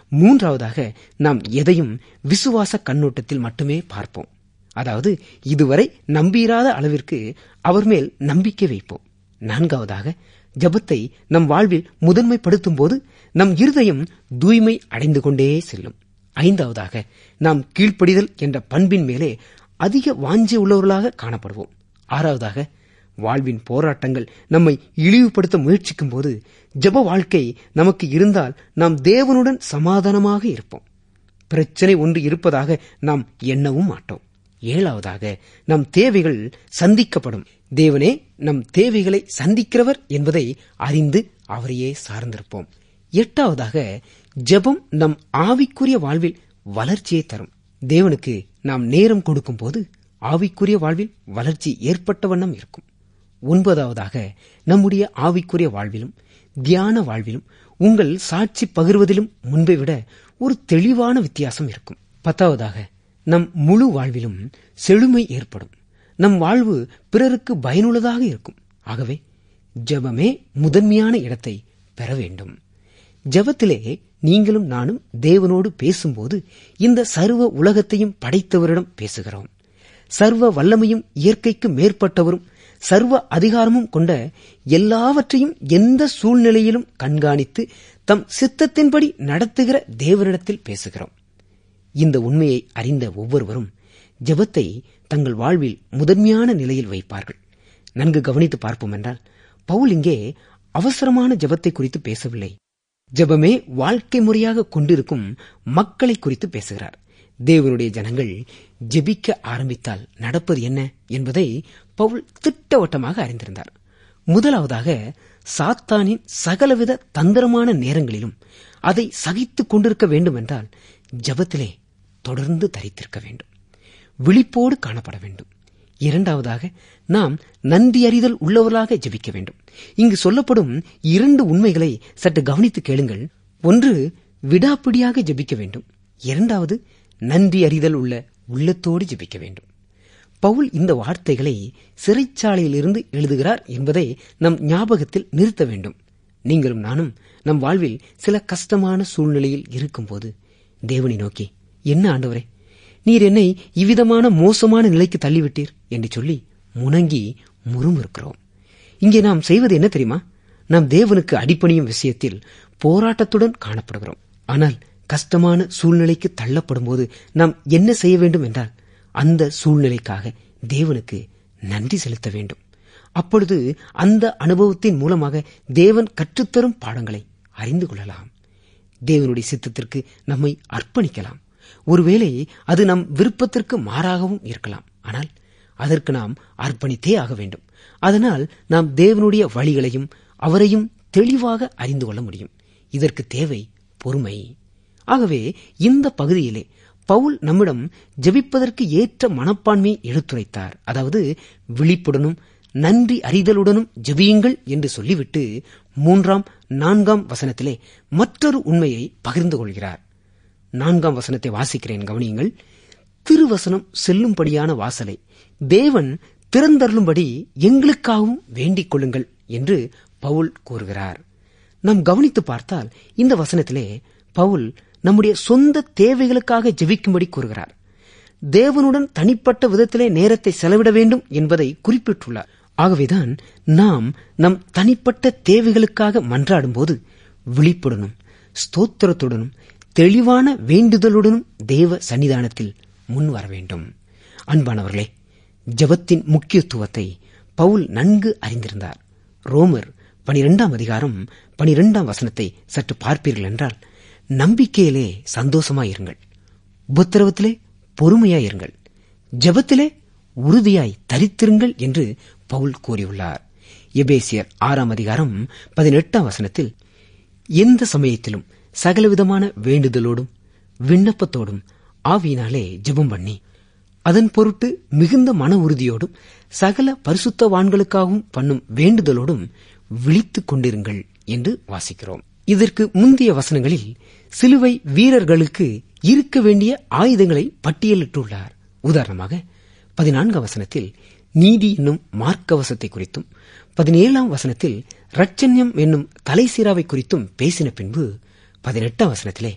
மூன்றாவதாக நாம் எதையும் விசுவாச கண்ணோட்டத்தில் மட்டுமே பார்ப்போம். அதாவது இதுவரை நம்பியிராத அளவிற்கு அவர் மேல் நம்பிக்கை வைப்போம். நான்காவதாக ஜெபத்தை நம் வாழ்வில் முதன்மைப்படுத்தும் போது நம் இருதயம் தூய்மை அடைந்து கொண்டே செல்லும். ஐந்தாவதாக நாம் கீழ்ப்படிதல் என்ற பண்பின் மேலே அதிக வாஞ்சை உள்ளவர்களாக காணப்படுவோம். ஆறாவதாக வாழ்வின் போராட்டங்கள் நம்மை இழிவுபடுத்த முயற்சிக்கும் போது ஜெப வாழ்க்கை நமக்கு இருந்தால் நாம் தேவனுடன் சமாதானமாக இருப்போம். பிரச்சனை ஒன்று இருப்பதாக நாம் எண்ணவும் மாட்டோம். ஏழாவதாக நம் தேவைகள் சந்திக்கப்படும். தேவனே நம் தேவைகளை சந்திக்கிறவர் என்பதை அறிந்து அவரையே சார்ந்திருப்போம். எட்டாவதாக ஜெபம் நம் ஆவிக்குரிய வாழ்வில் வளர்ச்சியை தரும். தேவனுக்கு நாம் நேரம் கொடுக்கும் போது ஆவிக்குரிய வாழ்வில் வளர்ச்சி ஏற்பட்ட வண்ணம் இருக்கும். ஒன்பதாவதாக நம்முடைய ஆவிக்குரிய வாழ்விலும் தியான வாழ்விலும் உங்கள் சாட்சி பகிர்வதிலும் முன்பை விட ஒரு தெளிவான வித்தியாசம் இருக்கும். பத்தாவதாக நம் முழு வாழ்விலும் செழுமை ஏற்படும். நம் வாழ்வு பிறருக்கு பயனுள்ளதாக இருக்கும். ஆகவே ஜெபமே முதன்மையான இடத்தை பெற வேண்டும். ஜெபத்திலே நீங்களும் நானும் தேவனோடு பேசும்போது இந்த சர்வ உலகத்தையும் படைத்தவரிடம் பேசுகிறோம். சர்வ வல்லமையும் இயற்கைக்கு மேற்பட்டவரும் சர்வ அதிகாரமும் கொண்ட எல்லாவற்றையும் எந்த சூழ்நிலையிலும் கண்காணித்து தம் சித்தத்தின்படி நடத்துகிற தேவனிடத்தில் பேசுகிறோம். இந்த உண்மையை அறிந்த ஒவ்வொருவரும் ஜெபத்தை தங்கள் வாழ்வில் முதன்மையான நிலையில் வைப்பார்கள். நன்கு கவனித்து பார்ப்போம் என்றால் பவுல் இங்கே அவசரமான ஜெபத்தை குறித்து பேசவில்லை. ஜெபமே வாழ்க்கை முறையாக கொண்டிருக்கும் மக்களை குறித்து பேசுகிறார். தேவனுடைய ஜனங்கள் ஜெபிக்க ஆரம்பித்தால் நடப்பது என்ன என்பதை பவுல் திட்டவட்டமாக அறிந்திருந்தார். முதலாவதாக சாத்தானின் சகலவித தந்திரமான நேரங்களிலும் அதை சகித்துக் கொண்டிருக்க வேண்டும் என்றால் ஜெபத்திலே தொடர்ந்து தரித்திருக்க வேண்டும், விழிப்போடு காணப்பட வேண்டும். இரண்டாவதாக நாம் நன்றி அறிதல் உள்ளவர்களாக ஜெபிக்க வேண்டும். இங்கு சொல்லப்படும் இரண்டு உண்மைகளை சற்று கவனித்து கேளுங்கள். ஒன்று, விடாப்பிடியாக ஜெபிக்க வேண்டும். இரண்டாவது, நன்றி அறிதல் உள்ள உள்ளத்தோடு ஜெபிக்க வேண்டும். பவுல் இந்த வார்த்தைகளை சிறைச்சாலையிலிருந்து எழுதுகிறார் என்பதை நம் ஞாபகத்தில் நிறுத்த வேண்டும். நீங்களும் நானும் நம் வாழ்வில் சில கஷ்டமான சூழ்நிலையில் இருக்கும்போது தேவனை நோக்கி, என்ன ஆண்டவரே, நீர் என்னை இவ்விதமான மோசமான நிலைக்கு தள்ளிவிட்டீர் என்று சொல்லி முணங்கி முறுமுறுக்கிறோம். இங்கே நாம் செய்வது என்ன தெரியுமா? நாம் தேவனுக்கு அடிபணியும் விஷயத்தில் போராட்டத்துடன் காணப்படுகிறோம். ஆனால் கஷ்டமான சூழ்நிலைக்கு தள்ளப்படும் போது நாம் என்ன செய்ய வேண்டும் என்றால் அந்த சூழ்நிலைக்காக தேவனுக்கு நன்றி செலுத்த வேண்டும். அப்பொழுது அந்த அனுபவத்தின் மூலமாக தேவன் கற்றுத்தரும் பாடங்களை அறிந்து கொள்ளலாம். தேவனுடைய சித்தத்திற்கு நம்மை அர்ப்பணிக்கலாம். ஒருவேளை அது நம் விருப்பத்திற்கு மாறாகவும் இருக்கலாம். ஆனால் அதற்கு நாம் அர்ப்பணித்தே ஆக வேண்டும். அதனால் நாம் தேவனுடைய வழிகளையும் அவரையும் தெளிவாக அறிந்து கொள்ள முடியும். இதற்கு தேவை பொறுமை. ஆகவே இந்த பகுதியிலே பவுல் நம்மிடம் ஜெபிப்பதற்கு ஏற்ற மனப்பான்மையை எடுத்துரைத்தார். அதாவது விழிப்புடனும் நன்றி அறிதலுடனும் ஜெபியுங்கள் என்று சொல்லிவிட்டு 3, 4 வசனத்திலே மற்றொரு உண்மையை பகிர்ந்து கொள்கிறார். 4 வசனத்தை வாசிக்கிறேன், கவனியுங்கள். திருவசனம் செல்லும்படியான வாசலை தேவன் திறந்தருளும்படி எங்களுக்காகவும் வேண்டிக் கொள்ளுங்கள் என்று பவுல் கூறுகிறார். நாம் கவனித்து பார்த்தால் இந்த வசனத்திலே பவுல் நம்முடைய சொந்த தேவைகளுக்காக ஜெபிக்கும்படி கூறுகிறார். தேவனுடன் தனிப்பட்ட விதத்திலே நேரத்தை செலவிட வேண்டும் என்பதை குறிப்பிட்டுள்ளார். ஆகவேதான் நாம் நம் தனிப்பட்ட தேவைகளுக்காக மன்றாடும் போது விழிப்புடனும் ஸ்தோத்திரத்துடனும் தெளிவான வேண்டுதலுடனும் தேவ சன்னிதானத்தில் முன் வர வேண்டும். அன்பானவர்களே, ஜெபத்தின் முக்கியத்துவத்தை பவுல் நன்கு அறிந்திருந்தார். ரோமர் 12 12 வசனத்தை சற்று பார்ப்பீர்கள் என்றால், நம்பிக்கையிலே சந்தோஷமாயிருங்கள், உபத்திரவத்திலே பொறுமையாயிருங்கள், ஜெபத்திலே உறுதியாய் தரித்திருங்கள் என்று பவுல் கூறியுள்ளார். எபேசியர் 6 18 வசனத்தில், எந்த சமயத்திலும் சகலவிதமான வேண்டுதலோடும் விண்ணப்பத்தோடும் ஆவியினாலே ஜெபம் பண்ணி அதன் பொருட்டு மிகுந்த மன உறுதியோடும் சகல பரிசுத்தவான்களுக்காகவும் பண்ணும் வேண்டுதலோடும் விழித்துக் கொண்டிருங்கள் என்று வாசிக்கிறோம். இதற்கு முந்தைய வசனங்களில் சிலுவை வீரர்களுக்கு இருக்க வேண்டிய ஆயுதங்களை பட்டியலிட்டுள்ளார். உதாரணமாக 14 வசனத்தில் நீதி என்னும் மார்க்கவசத்தை குறித்தும் 17 வசனத்தில் இரட்சண்யம் என்னும் தலைசீராவை குறித்தும் பேசின பின்பு 18 வசனத்திலே